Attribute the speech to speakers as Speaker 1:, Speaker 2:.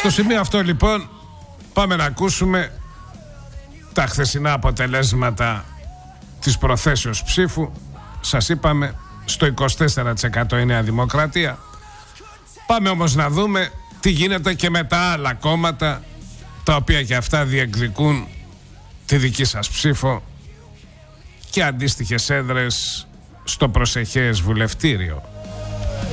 Speaker 1: Στο σημείο αυτό λοιπόν πάμε να ακούσουμε τα χθεσινά αποτελέσματα της προθέσεως ψήφου. Σας είπαμε στο 24% η Νέα Δημοκρατία. Πάμε όμως να δούμε τι γίνεται και με τα άλλα κόμματα, τα οποία και αυτά διεκδικούν τη δική σας ψήφο και αντίστοιχες έδρες στο προσεχές βουλευτήριο.